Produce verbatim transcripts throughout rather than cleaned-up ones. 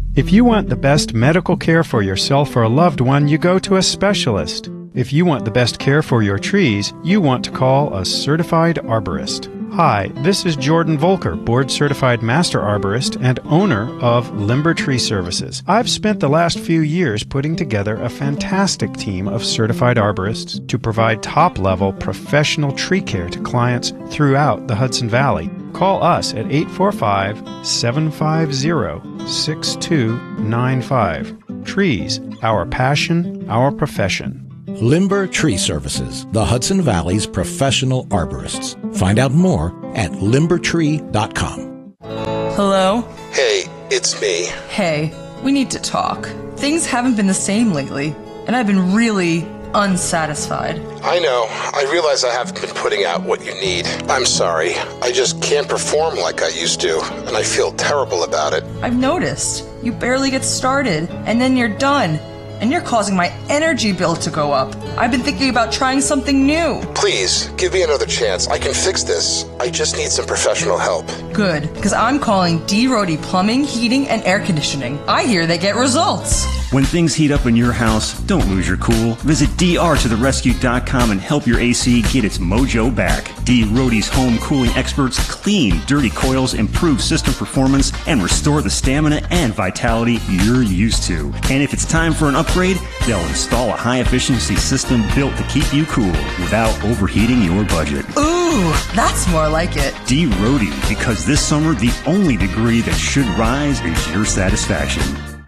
If you want the best medical care for yourself or a loved one, you go to a specialist. If you want the best care for your trees, you want to call a certified arborist. Hi, this is Jordan Volker, board-certified master arborist and owner of Limber Tree Services. I've spent the last few years putting together a fantastic team of certified arborists to provide top-level professional tree care to clients throughout the Hudson Valley. Call us at eight four five, seven five zero, six two nine five. Trees, our passion, our profession. Limber Tree Services, the Hudson Valley's professional arborists. Find out more at limber tree dot com. Hello? Hey, it's me. Hey, we need to talk. Things haven't been the same lately, and I've been really unsatisfied. I know. I realize I haven't been putting out what you need. I'm sorry. I just can't perform like I used to, and I feel terrible about it. I've noticed. You barely get started, and then you're done. And you're causing my energy bill to go up. I've been thinking about trying something new. Please, give me another chance. I can fix this. I just need some professional help. Good, because I'm calling D. Rody Plumbing, Heating, and Air Conditioning. I hear they get results. When things heat up in your house, don't lose your cool. Visit D R to the rescue dot com and help your A C get its mojo back. D. Rody's home cooling experts clean dirty coils, improve system performance, and restore the stamina and vitality you're used to. And if it's time for an upgrade, they'll install a high-efficiency system built to keep you cool without overheating your budget. Ooh, that's more like it. D. Rody, because this summer, the only degree that should rise is your satisfaction.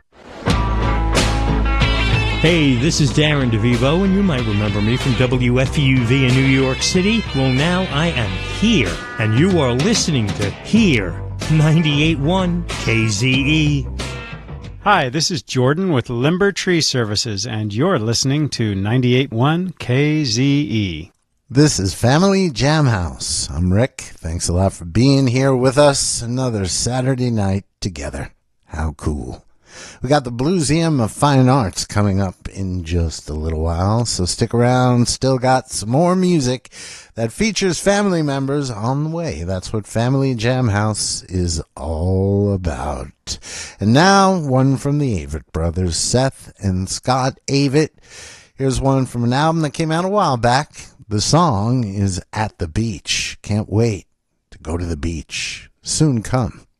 Hey, this is Darren DeVivo, and you might remember me from W F U V in New York City. Well, now I am here, and you are listening to Here, ninety-eight point one K Z E. Hi, this is Jordan with Limber Tree Services, and you're listening to ninety-eight point one K Z E. This is Family Jam House. I'm Rick. Thanks a lot for being here with us. Another Saturday night together. How cool. We got the Blueseum of Fine Arts coming up in just a little while, so stick around. Still got some more music that features family members on the way. That's what Family Jam House is all about. And now, one from the Avett brothers, Seth and Scott Avett. Here's one from an album that came out a while back. The song is At the Beach. Can't wait to go to the beach. Soon come.